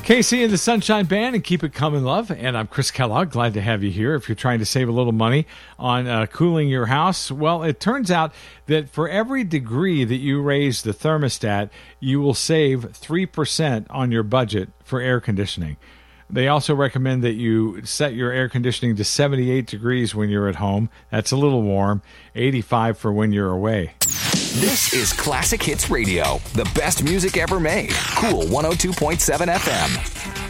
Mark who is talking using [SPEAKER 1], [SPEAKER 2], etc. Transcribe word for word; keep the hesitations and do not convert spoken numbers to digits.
[SPEAKER 1] K C and the Sunshine Band and Keep It Coming Love. And I'm Chris Kellogg. Glad to have you here. If you're trying to save a little money on uh, cooling your house, well, it turns out that for every degree that you raise the thermostat, you will save three percent on your budget for air conditioning. They also recommend that you set your air conditioning to seventy-eight degrees when you're at home. That's a little warm. eighty-five for when you're away.
[SPEAKER 2] This is Classic Hits Radio, the best music ever made. Cool one oh two point seven F M.